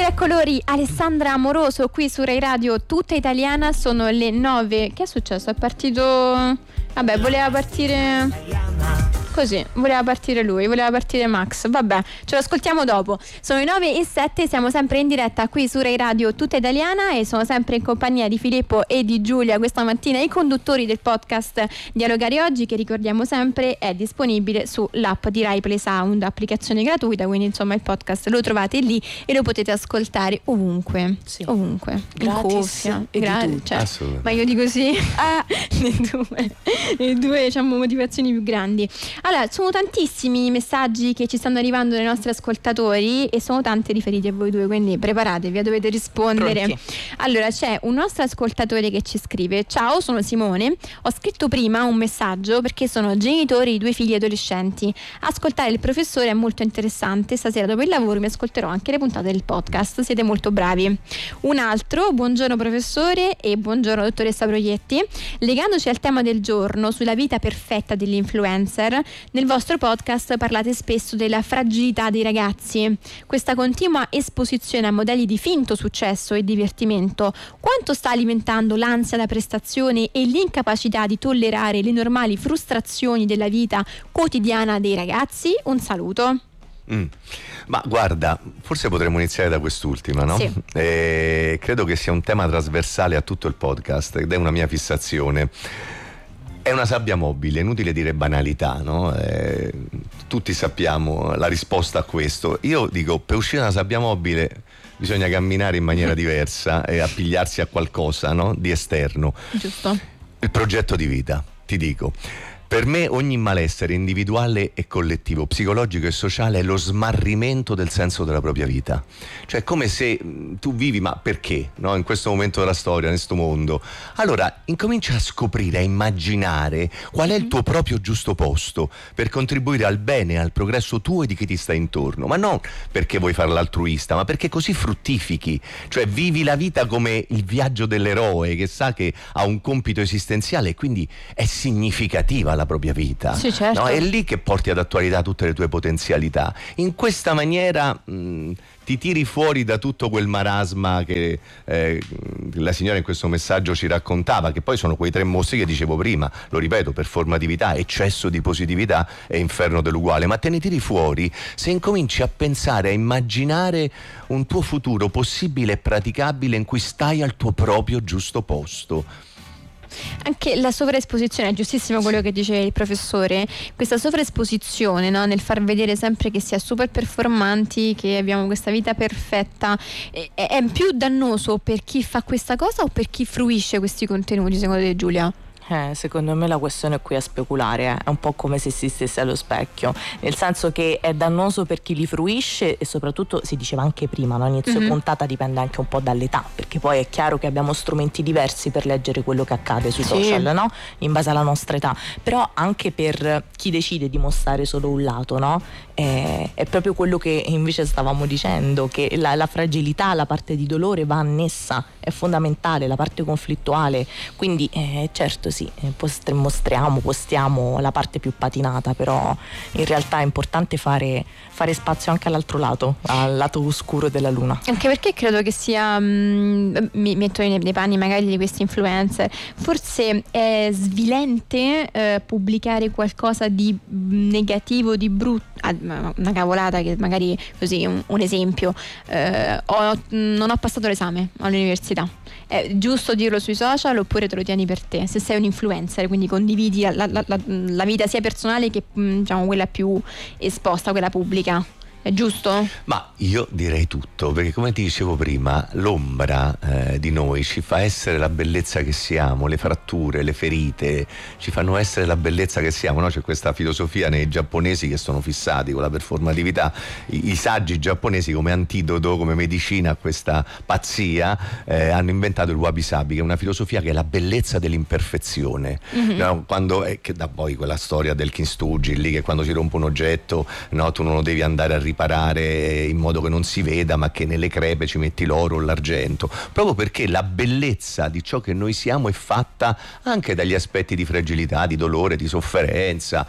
Colori, Alessandra Amoroso qui su Rai Radio Tutta Italiana. Sono le 9. Che è successo? È partito... Vabbè, voleva partire così, voleva partire Max. Vabbè, ce lo ascoltiamo dopo. Sono le 9:07, siamo sempre in diretta qui su Rai Radio Tutta Italiana e sono sempre in compagnia di Filippo e di Giulia questa mattina, i conduttori del podcast Dialogare Oggi, che ricordiamo sempre è disponibile sull'app di Rai Play Sound, applicazione gratuita, quindi insomma il podcast lo trovate lì e lo potete ascoltare ovunque, sì. Ovunque, gratis, in cuffia, cioè, ma io dico sì. le due diciamo motivazioni più grandi. Allora, sono tantissimi messaggi che ci stanno arrivando dai nostri ascoltatori e sono tanti riferiti a voi due, quindi preparatevi, dovete rispondere. Pronti. Allora, c'è un nostro ascoltatore che ci scrive: ciao, sono Simone, ho scritto prima un messaggio perché sono genitori di 2 figli adolescenti. Ascoltare il professore è molto interessante, stasera dopo il lavoro mi ascolterò anche le puntate del podcast, siete molto bravi. Un altro: buongiorno professore e buongiorno dottoressa Proietti, legandoci al tema del giorno sulla vita perfetta degli influencer, nel vostro podcast parlate spesso della fragilità dei ragazzi. Questa continua esposizione a modelli di finto successo e divertimento, quanto sta alimentando l'ansia da prestazione e l'incapacità di tollerare le normali frustrazioni della vita quotidiana dei ragazzi? Un saluto. Ma guarda, forse potremmo iniziare da quest'ultima, no? Sì. Credo che sia un tema trasversale a tutto il podcast ed è una mia fissazione. È una sabbia mobile, inutile dire banalità, no? Tutti sappiamo la risposta a questo. Io dico, per uscire da una sabbia mobile bisogna camminare in maniera diversa e appigliarsi a qualcosa, no? Di esterno. Giusto. Il progetto di vita, ti dico. Per me ogni malessere individuale e collettivo, psicologico e sociale è lo smarrimento del senso della propria vita. Cioè è come se tu vivi, ma perché? No? In questo momento della storia, in questo mondo. Allora incomincia a scoprire, a immaginare qual è il tuo proprio giusto posto per contribuire al bene e al progresso tuo e di chi ti sta intorno. Ma non perché vuoi fare l'altruista, ma perché così fruttifichi. Cioè vivi la vita come il viaggio dell'eroe che sa che ha un compito esistenziale e quindi è significativa la propria vita. Sì, certo. No? È lì che porti ad attualità tutte le tue potenzialità. In questa maniera ti tiri fuori da tutto quel marasma che la signora in questo messaggio ci raccontava, che poi sono quei 3 mostri che dicevo prima, lo ripeto, performatività, eccesso di positività e inferno dell'uguale, ma te ne tiri fuori se incominci a pensare, a immaginare un tuo futuro possibile e praticabile in cui stai al tuo proprio giusto posto. Anche la sovraesposizione, è giustissimo quello che dice il professore, questa sovraesposizione, no? Nel far vedere sempre che si è super performanti, che abbiamo questa vita perfetta, è più dannoso per chi fa questa cosa o per chi fruisce questi contenuti, secondo te, Giulia? Secondo me la questione qui è speculare, è un po' come se si stesse allo specchio, nel senso che è dannoso per chi li fruisce e soprattutto, si diceva anche prima, no? Inizio puntata, dipende anche un po' dall'età, perché poi è chiaro che abbiamo strumenti diversi per leggere quello che accade sui social, no? In base alla nostra età, però anche per chi decide di mostrare solo un lato, no? È proprio quello che invece stavamo dicendo, che la fragilità, la parte di dolore va annessa, è fondamentale, la parte conflittuale, quindi certo sì, postiamo la parte più patinata, però in realtà è importante fare spazio anche all'altro lato, al lato oscuro della luna. Anche perché credo che sia, mi metto nei panni magari di questi influencer, forse è svilente pubblicare qualcosa di negativo, di brutto, una cavolata che magari, così un esempio, non ho passato l'esame all'università. È giusto dirlo sui social oppure te lo tieni per te? Se sei un influencer, quindi condividi la vita sia personale che diciamo quella più esposta, quella pubblica. È giusto? Ma io direi tutto, perché come ti dicevo prima, l'ombra di noi ci fa essere la bellezza che siamo, le fratture, le ferite ci fanno essere la bellezza che siamo, no? C'è questa filosofia nei giapponesi che sono fissati con la performatività, i saggi giapponesi come antidoto, come medicina a questa pazzia hanno inventato il wabi sabi, che è una filosofia che è la bellezza dell'imperfezione, no? Quando che da poi quella storia del kintsugi lì, che quando si rompe un oggetto, no, tu non lo devi andare a riparare, imparare in modo che non si veda, ma che nelle crepe ci metti l'oro o l'argento, proprio perché la bellezza di ciò che noi siamo è fatta anche dagli aspetti di fragilità, di dolore, di sofferenza,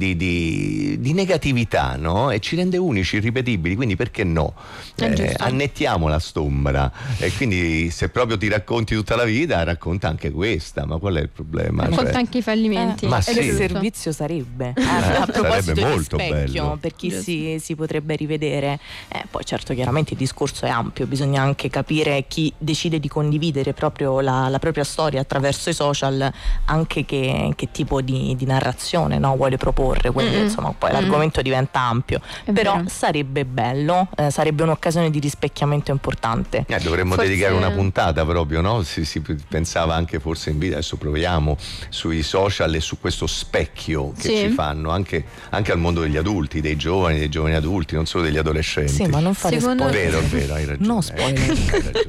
di negatività, no? E ci rende unici, irripetibili, quindi perché no? Annettiamo la stombra, e quindi se proprio ti racconti tutta la vita, racconta anche questa, ma qual è il problema? Racconta anche i fallimenti. Ma sì. che servizio sarebbe? A proposito sarebbe di molto specchio, bello. per chi si potrebbe rivedere. Poi certo, chiaramente il discorso è ampio, bisogna anche capire chi decide di condividere proprio la propria storia attraverso i social, anche che tipo di narrazione, no, vuole proporre, quindi insomma poi l'argomento diventa ampio, però vero. Sarebbe bello, sarebbe un'occasione di rispecchiamento importante. Dovremmo dedicare una puntata proprio, no? Si pensava anche forse in video, adesso proviamo sui social e su questo specchio che ci fanno anche al mondo degli adulti, dei giovani adulti, non solo degli adolescenti. Sì, ma non fare spoiler. Vero, hai ragione. No spoiler.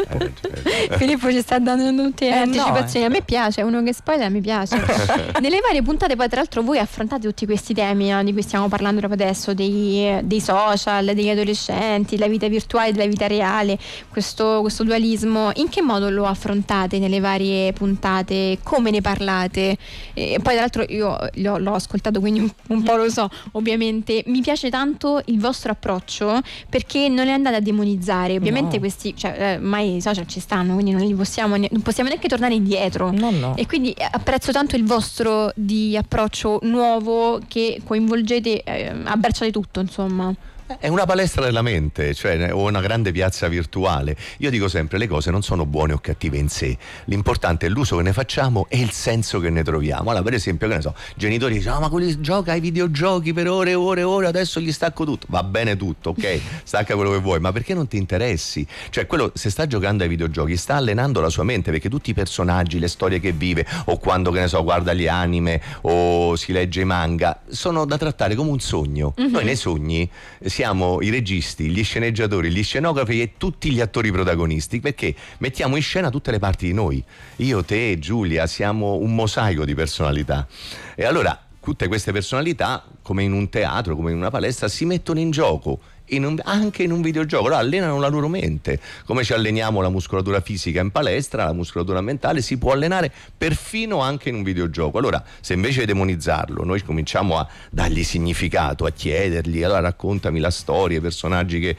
Filippo ci sta dando tutte le anticipazioni. No, a me piace, uno che spoiler mi piace. Nelle varie puntate poi tra l'altro voi affrontate tutti questi temi, no, di cui stiamo parlando proprio adesso, dei social, degli adolescenti, la vita virtuale, della vita reale, questo dualismo. In che modo lo affrontate nelle varie puntate? Come ne parlate? E poi tra l'altro io l'ho ascoltato, quindi un po' lo so, ovviamente. Mi piace tanto il vostro approccio, perché non è andate a demonizzare. Ovviamente questi, ormai i social ci stanno, quindi non possiamo neanche tornare indietro. No. E quindi apprezzo tanto il vostro di approccio nuovo, che coinvolgete, abbracciate tutto, insomma. È una palestra della mente, cioè, o una grande piazza virtuale. Io dico sempre, le cose non sono buone o cattive in sé, l'importante è l'uso che ne facciamo e il senso che ne troviamo. Allora, per esempio, che ne so, genitori dicono: ma quelli gioca ai videogiochi per ore e ore e ore, adesso gli stacco tutto. Va bene tutto, ok, stacca quello che vuoi, ma perché non ti interessi? Cioè, quello, se sta giocando ai videogiochi, sta allenando la sua mente, perché tutti i personaggi, le storie che vive, o quando, che ne so, guarda gli anime o si legge i manga, sono da trattare come un sogno. Noi nei sogni siamo i registi, gli sceneggiatori, gli scenografi e tutti gli attori protagonisti, perché mettiamo in scena tutte le parti di noi. Io, te, Giulia, siamo un mosaico di personalità. E allora tutte queste personalità, come in un teatro, come in una palestra, si mettono in gioco. Anche in un videogioco, allora allenano la loro mente. Come ci alleniamo la muscolatura fisica in palestra, la muscolatura mentale si può allenare perfino anche in un videogioco. Allora, se invece di demonizzarlo noi cominciamo a dargli significato, a chiedergli: allora raccontami la storia, i personaggi che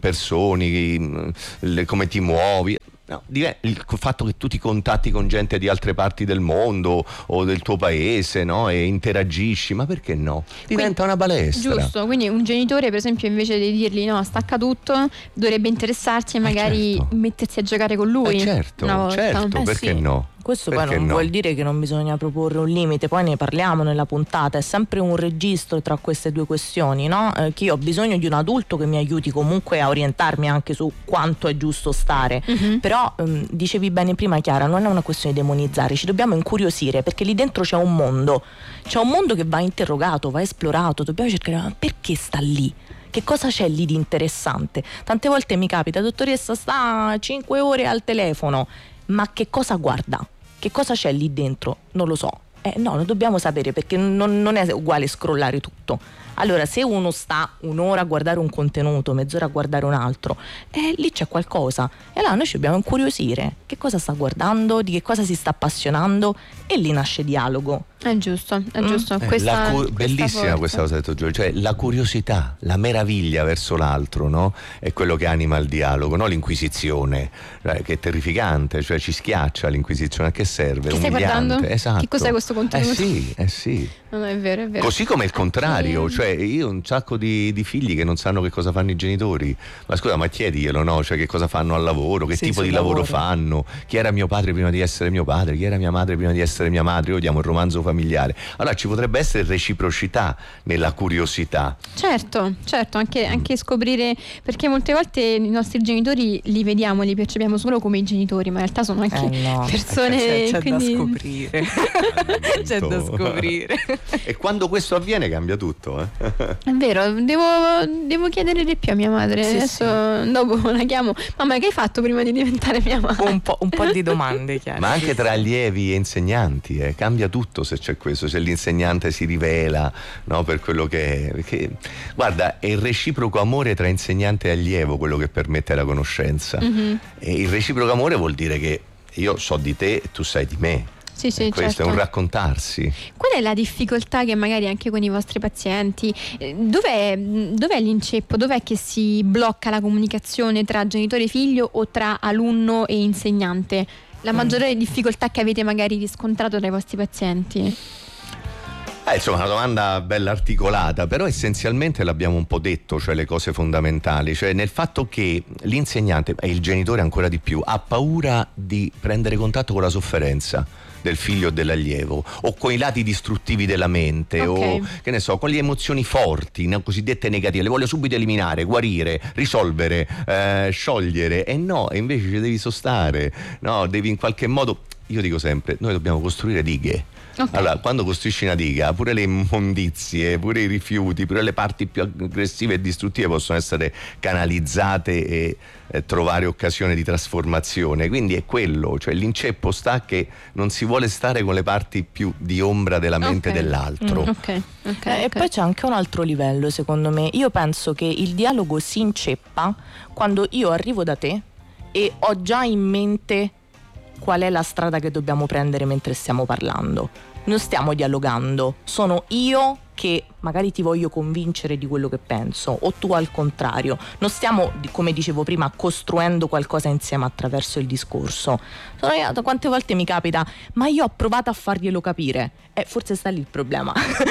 impersoni, come ti muovi. No, il fatto che tu ti contatti con gente di altre parti del mondo o del tuo paese, no? E interagisci, ma perché no? Diventa una palestra. Giusto, quindi un genitore, per esempio, invece di dirgli no, stacca tutto, dovrebbe interessarsi e magari mettersi a giocare con lui. Certo, perché sì. no? Questo perché poi non vuol dire che non bisogna proporre un limite, poi ne parliamo nella puntata, è sempre un registro tra queste due questioni, no? Che io ho bisogno di un adulto che mi aiuti comunque a orientarmi anche su quanto è giusto stare, però dicevi bene prima, Chiara, non è una questione di demonizzare, ci dobbiamo incuriosire, perché lì dentro c'è un mondo che va interrogato, va esplorato, dobbiamo cercare perché sta lì. Che cosa c'è lì di interessante? Tante volte mi capita: dottoressa, sta 5 ore al telefono, ma che cosa guarda? Che cosa c'è lì dentro? Non lo so. No, lo dobbiamo sapere, perché non è uguale scrollare tutto. Allora, se uno sta un'ora a guardare un contenuto, mezz'ora a guardare un altro, lì c'è qualcosa. E allora noi ci dobbiamo incuriosire. Che cosa sta guardando? Di che cosa si sta appassionando? E lì nasce dialogo. È giusto. Bellissima questa cosa che hai detto, Giorgio, cioè la curiosità, la meraviglia verso l'altro, no? È quello che anima il dialogo, no? L'inquisizione, che è terrificante, cioè ci schiaccia l'inquisizione. A che serve? Che stai guardando? Esatto. Che cos'è questo contenuto? Sì. No, è vero. Così come il contrario, cioè io ho un sacco di figli che non sanno che cosa fanno i genitori. Ma scusa, ma chiediglielo, no? Cioè che cosa fanno al lavoro, che tipo di lavoro fanno, chi era mio padre prima di essere mio padre, chi era mia madre prima di essere mia madre. Io diamo il romanzo familiare. Allora ci potrebbe essere reciprocità nella curiosità. Certo, anche scoprire, perché molte volte i nostri genitori li vediamo, li percepiamo solo come i genitori, ma in realtà sono anche persone. C'è da scoprire. C'è da scoprire. E quando questo avviene cambia tutto. È vero, devo chiedere di più a mia madre. Sì, adesso dopo la chiamo. Mamma, che hai fatto prima di diventare mia madre? Un po' di domande, chiaro. Ma anche tra allievi e insegnanti cambia tutto se c'è questo, se l'insegnante si rivela, no, per quello che è. Perché, guarda, è il reciproco amore tra insegnante e allievo quello che permette la conoscenza. E il reciproco amore vuol dire che io so di te e tu sai di me. Sì, Questo certo. è un raccontarsi. Qual è la difficoltà che magari anche con i vostri pazienti, dov'è l'inceppo, dov'è che si blocca la comunicazione tra genitore e figlio o tra alunno e insegnante? La maggiore difficoltà che avete magari riscontrato dai vostri pazienti? Insomma, una domanda bella articolata, però essenzialmente l'abbiamo un po' detto, cioè le cose fondamentali, cioè nel fatto che l'insegnante, e il genitore ancora di più, ha paura di prendere contatto con la sofferenza del figlio o dell'allievo, o con i lati distruttivi della mente, Okay. o che ne so, con le emozioni forti, cosiddette negative, le voglio subito eliminare, guarire, risolvere, sciogliere, e no, e invece ci devi sostare, no, devi in qualche modo, io dico sempre, noi dobbiamo costruire dighe. Okay. Allora, quando costruisci una diga, pure le immondizie, pure i rifiuti, pure le parti più aggressive e distruttive possono essere canalizzate e trovare occasione di trasformazione. Quindi è quello, cioè l'inceppo sta che non si vuole stare con le parti più di ombra della mente dell'altro. Ok. E poi c'è anche un altro livello, secondo me. Io penso che il dialogo si inceppa quando io arrivo da te e ho già in mente qual è la strada che dobbiamo prendere mentre stiamo parlando. Non stiamo dialogando, sono io che magari ti voglio convincere di quello che penso, o tu al contrario. Non stiamo, come dicevo prima, costruendo qualcosa insieme attraverso il discorso. Quante volte mi capita, ma io ho provato a farglielo capire. Forse sta lì il problema.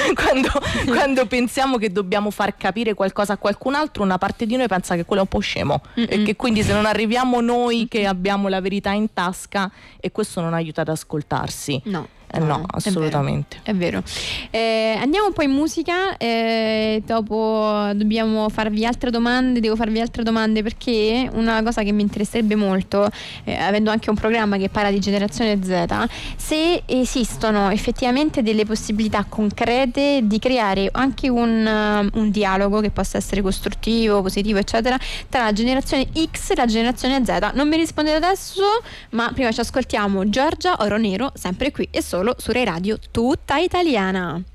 quando pensiamo che dobbiamo far capire qualcosa a qualcun altro, una parte di noi pensa che quello è un po' scemo e che quindi se non arriviamo noi che abbiamo la verità in tasca, e questo non aiuta ad ascoltarsi. No, assolutamente. È vero. Andiamo un po' in musica, dopo dobbiamo farvi altre domande, devo farvi altre domande, perché una cosa che mi interesserebbe molto, avendo anche un programma che parla di generazione Z, se esistono effettivamente delle possibilità concrete di creare anche un dialogo che possa essere costruttivo, positivo, eccetera, tra la generazione X e la generazione Z. Non mi rispondete adesso, ma prima ci ascoltiamo Giorgia Oro Nero, sempre qui e solo su Rai Radio Tutta Italiana.